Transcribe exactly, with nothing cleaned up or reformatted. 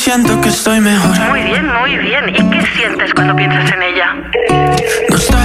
siento que estoy mejor. Muy bien, muy bien. ¿Y qué sientes cuando piensas en ella? Nostalgia